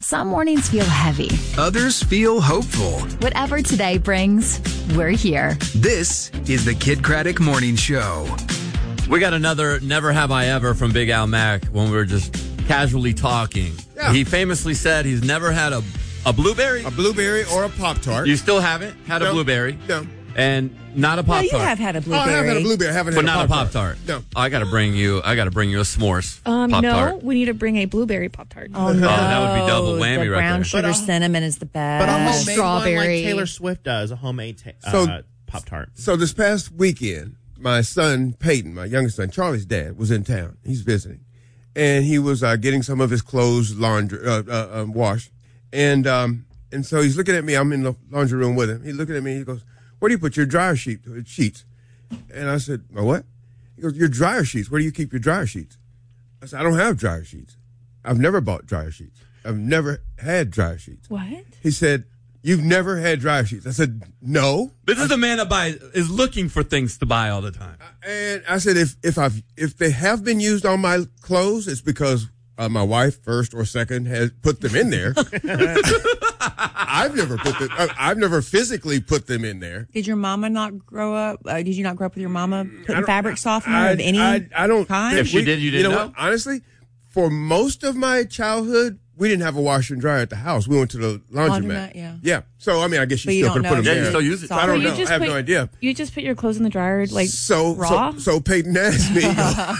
Some mornings feel heavy. Others feel hopeful. Whatever today brings, we're here. This is the Kid Craddock Morning Show. We got another Never Have I Ever from Big Al Mack when we were just casually talking. Yeah. He famously said he's never had a blueberry. A blueberry or a Pop-Tart. You still haven't had a blueberry? No. And not a Pop-Tart. No, you have had a blueberry. Oh, I have had a blueberry. I haven't had but a not Pop-Tart. a Pop-Tart. No. I got to bring you a s'mores Pop-Tart. No, we need to bring a blueberry Pop-Tart. Oh, no. That would be double whammy the right brown there. sugar cinnamon is the best. But a homemade Strawberry. one like Taylor Swift does, a homemade Pop-Tart. So this past weekend, my son, Peyton, my youngest son, Charlie's dad, was in town. He's visiting. And he was getting some of his clothes washed. And so he's looking at me. I'm in the laundry room with him. He's looking at me. He goes, "Where do you put your dryer sheets?" And I said, "My what?" He goes, "Your dryer sheets. Where do you keep your dryer sheets?" I said, "I don't have dryer sheets. I've never bought dryer sheets. I've never had dryer sheets." What? He said, "You've never had dryer sheets?" I said, "No." This is a man that is looking for things to buy all the time. And I said, if they have been used on my clothes, it's because my wife, first or second, has put them in there. I've never physically put them in there. Did your mama not grow up? Did you not grow up with your mama putting fabric softener of any I don't kind? If she did, you didn't know? What? Honestly, for most of my childhood, we didn't have a washer and dryer at the house. We went to the laundromat. Yeah. So, I mean, I guess But you you still could don't put them know. there. Yeah, you still use it. I don't So know. I have no idea. You just put your clothes in the dryer raw? So Peyton asked me.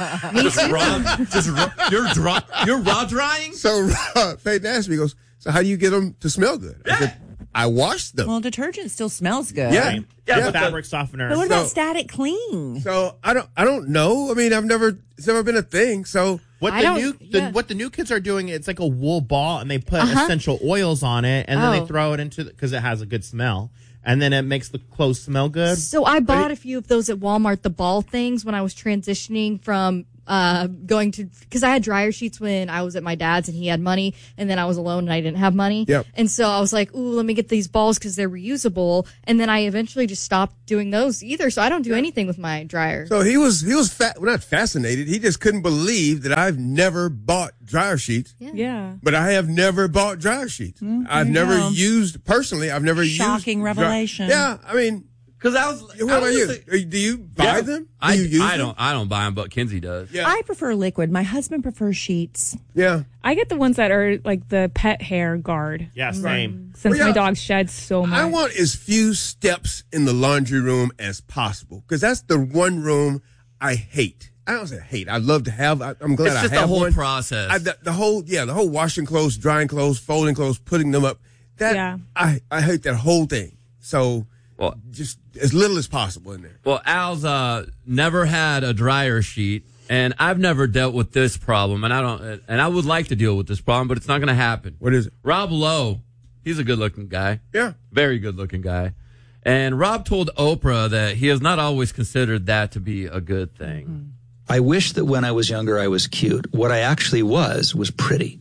You're raw drying? So Peyton asked me, he goes, "So how do you get them to smell good?" I said, "I wash them." Well, detergent still smells good. Yeah. Yeah, fabric softener. But what about static clean? So I don't know. I mean, it's never been a thing. So What the new kids are doing, it's like a wool ball, and they put essential oils on it, and then they throw it into because it has a good smell, and then it makes the clothes smell good. So I bought a few of those at Walmart, the ball things, when I was transitioning from going to, because I had dryer sheets when I was at my dad's and he had money, and then I was alone and I didn't have money. Yep. And so I was like, ooh, let me get these balls because they're reusable. And then I eventually just stopped doing those either. So I don't do anything with my dryer. So he was not fascinated. He just couldn't believe that I've never bought dryer sheets. Yeah. But I have never bought dryer sheets. I've never used Shocking revelation. Yeah, I mean, Because what about you? Do you buy them? Do you use them? I don't buy them, but Kinsey does. Yeah. I prefer liquid. My husband prefers sheets. Yeah. I get the ones that are like the pet hair guard. Yeah, same. Since my dog sheds so much. I want as few steps in the laundry room as possible because that's the one room I hate. I don't say hate. I love to have. I'm glad I have one. It's just the whole process. The whole washing clothes, drying clothes, folding clothes, putting them up. I hate that whole thing. So just as little as possible in there. Well, Al's never had a dryer sheet, and I've never dealt with this problem, and I would like to deal with this problem, but it's not going to happen. What is it? Rob Lowe, he's a good-looking guy. Yeah. Very good-looking guy. And Rob told Oprah that he has not always considered that to be a good thing. I wish that when I was younger, I was cute. What I actually was pretty.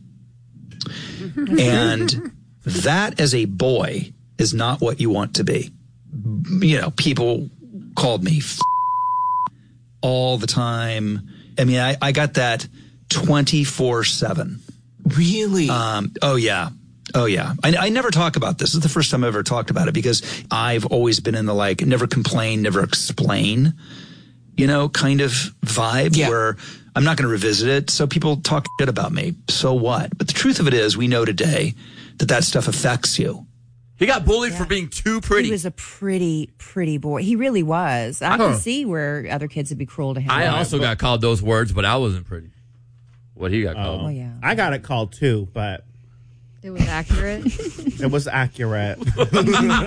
And that, as a boy, is not what you want to be. You know, people called me all the time. I mean, I got that 24/7. Really? Oh, yeah. I never talk about this. This is the first time I've ever talked about it because I've always been in the never complain, never explain, kind of vibe where I'm not going to revisit it. So people talk shit about me. So what? But the truth of it is we know today that stuff affects you. He got bullied for being too pretty. He was a pretty, pretty boy. He really was. I can see where other kids would be cruel to him. I also got called those words, but I wasn't pretty. What he got called. Oh, yeah. I got it called too, but It was accurate. it was accurate. It was,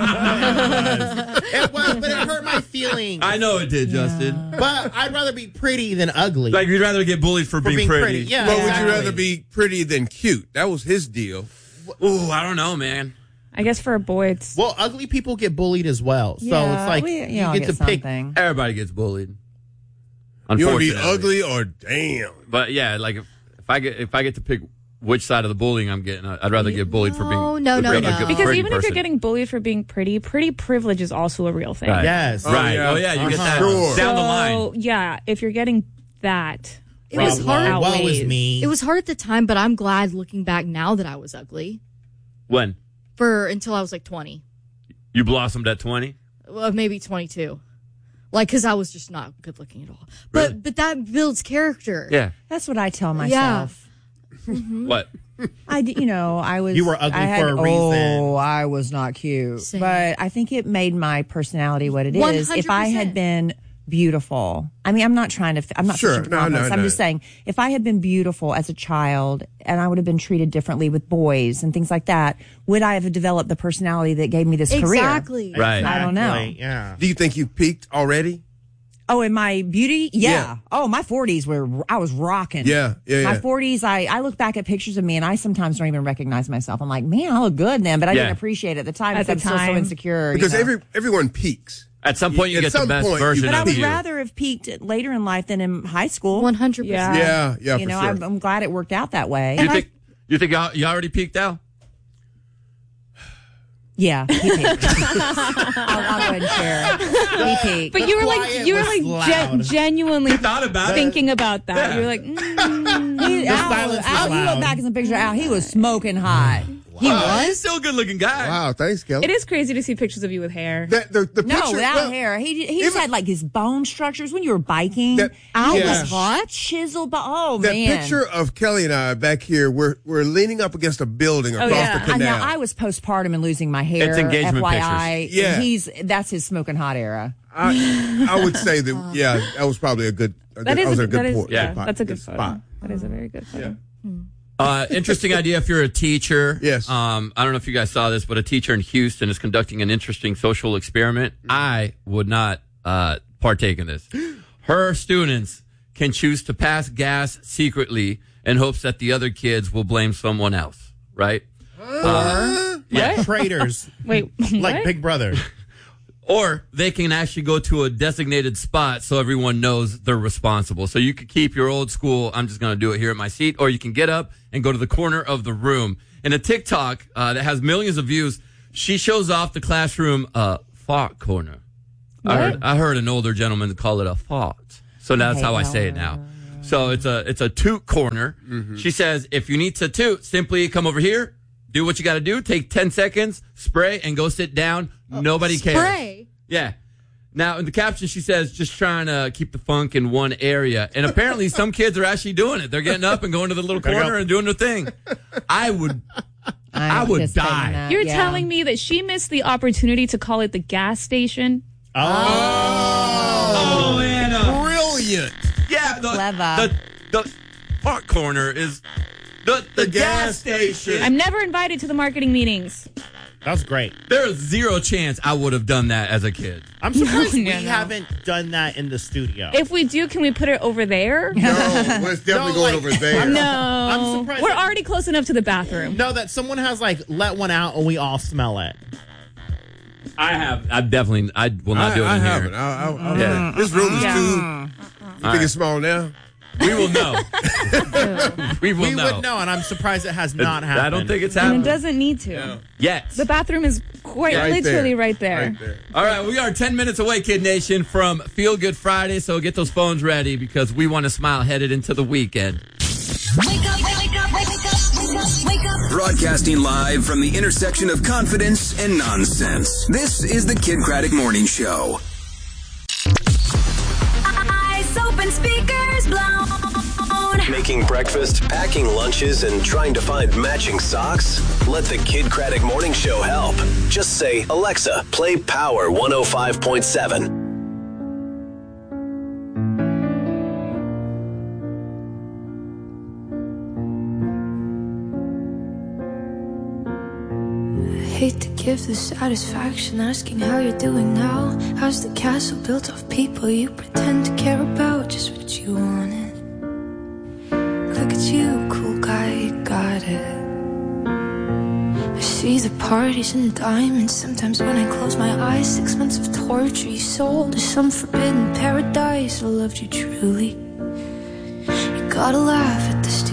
but it hurt my feelings. I know it did, Justin. But I'd rather be pretty than ugly. Like, you'd rather get bullied for being pretty. Yeah, But would you rather be pretty than cute? That was his deal. Ooh, I don't know, man. I guess for a boy, it's... Well, ugly people get bullied as well. So it's like you all get to pick. something. Everybody gets bullied. You want to be Unfortunately. ugly or damn? But yeah, like if I get to pick which side of the bullying I'm getting, I'd rather get bullied for being No. Because even if you're getting bullied for being pretty privilege is also a real thing. Right. Yes. Right. yeah. Oh yeah, you get that Sure. down the So, line. yeah, if you're getting that... It was hard. Woe is outweighs. me. It was hard at the time, but I'm glad looking back now that I was ugly. When? until I was like 20. You blossomed at 20? Well, maybe 22. Like, because I was just not good looking at all. Really? But that builds character. Yeah. That's what I tell myself. What? I was. You were ugly for a reason. Oh, I was not cute. Same. But I think it made my personality what it is. If I had 100%. been beautiful, I mean, I'm not searching for compliments. I'm just saying, if I had been beautiful as a child and I would have been treated differently with boys and things like that, would I have developed the personality that gave me this career? Exactly. Right. I don't know. Yeah. Do you think you've peaked already? Oh, in my beauty? Yeah. Yeah. Oh, my 40s I was rocking. Yeah. My 40s, I look back at pictures of me and I sometimes don't even recognize myself. I'm like, man, I look good then, but I didn't appreciate it at the time At because the I'm still so time. insecure. Because everyone peaks. At some point, you At get the some best point, version But I of would you. rather have peaked later in life than in high school. 100%. Yeah. Yeah, You know, for sure. I'm glad it worked out that way. You think you already peaked out? Yeah, he peaked. I'll go ahead and share. He peaked. But you were quiet was loud. genuinely Thought about thinking about that. Yeah. You were like, silence was Al, you loud. look back at some picture of Al, he was smoking hot. He He's was? still a good-looking guy. Wow, thanks, Kelly. it is crazy to see pictures of you with hair. The No, picture, without well, hair. He just even- had like his bone structures when you were biking. Al was hot. Chiseled. Oh, That man. picture of Kelly and I back here, we're leaning up against a building across yeah. the canal. Now, I was postpartum and losing my hair. It's engagement FYI. pictures. Yeah. That's his smoking hot era. I would say that, yeah, that was probably a good. That is a good point. yeah, that's a good photo. spot. That is a very good photo. Interesting idea if you're a teacher. Yes. I don't know if you guys saw this, but a teacher in Houston is conducting an interesting social experiment. I would not partake in this. Her students can choose to pass gas secretly in hopes that the other kids will blame someone else, right? Yeah, traitors. Wait, Like what? Big Brother. Or they can actually go to a designated spot so everyone knows they're responsible. So you could keep your old school, I'm just going to do it here at my seat, or you can get up and go to the corner of the room. In a TikTok that has millions of views, she shows off the classroom fart corner. I heard an older gentleman call it a fart. So that's how I say it now. So it's a toot corner. Mm-hmm. She says, if you need to toot, simply come over here, do what you got to do, take 10 seconds, spray, and go sit down. Nobody cares. Spray? Yeah. Now, in the caption, she says, just trying to keep the funk in one area. And apparently some kids are actually doing it. They're getting up and going to the little corner and doing their thing. I would die. You're telling me that she missed the opportunity to call it the gas station? Oh, Anna. Brilliant. Yeah. Clever. The fart corner is the gas station. I'm never invited to the marketing meetings. That was great. There is zero chance I would have done that as a kid. I'm surprised we No. haven't done that in the studio. If we do, can we put it over there? No, it's definitely going over there. No. I'm surprised We're that- already close enough to the bathroom. No, that someone has let one out and we all smell it. I have. I will not do it I in haven't. here. Yeah. This room is Yeah. too. You think it's small now? We will know. we will We know. would know, and I'm surprised it has not happened. I don't think it's And happening. it doesn't need to. Yes. The bathroom is quite Right literally there. right there. Right there. All right, we are 10 minutes away, Kid Nation, from Feel Good Friday, so get those phones ready because we want to smile headed into the weekend. Wake up, wake up, wake up, wake up, wake up. Broadcasting live from the intersection of confidence and nonsense. This is the Kid Craddock Morning Show. Eyes open, speakers blown. Making breakfast, packing lunches, and trying to find matching socks? Let the Kid Craddock Morning Show help. Just say, Alexa, play Power 105.7. Hate to give the satisfaction asking how you're doing now. How's the castle built of people you pretend to care about? Just what you wanted. Look at you, cool guy, you got it. I see the parties and diamonds. Sometimes when I close my eyes, 6 months of torture you sold to some forbidden paradise. I loved you truly. You gotta laugh at the